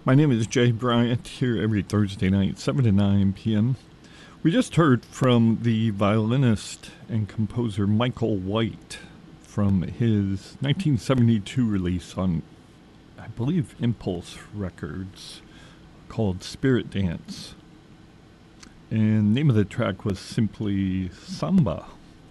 My name is Jay Bryant, here every Thursday night, 7 to 9 p.m. We just heard from the violinist and composer Michael White from his 1972 release on, I believe, Impulse Records, called Spirit Dance. And the name of the track was simply Samba.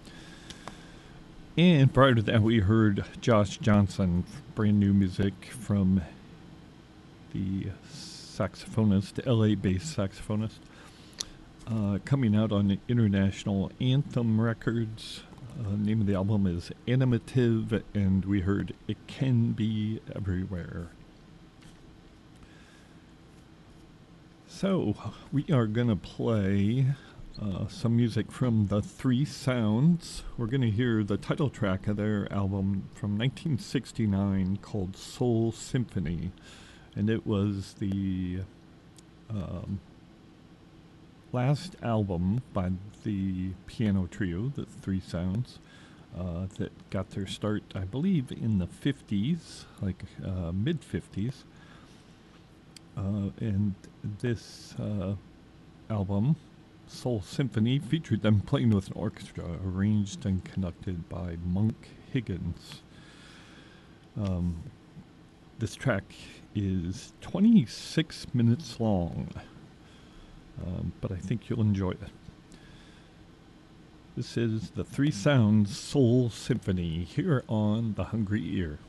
And prior to that, we heard Josh Johnson, brand new music from the saxophonist, LA-based saxophonist, coming out on International Anthem Records. Name of the album is Animative, and we heard It Can Be Everywhere. So, we are going to play some music from the Three Sounds. We're going to hear the title track of their album from 1969 called Soul Symphony. And it was the last album by the piano trio, the Three Sounds, that got their start, I believe, in the 50s, like mid-50s. And this album, Soul Symphony, featured them playing with an orchestra arranged and conducted by Monk Higgins. This track is 26 minutes long, but I think you'll enjoy it. This is the Three Sounds Soul Symphony here on The Hungry Ear.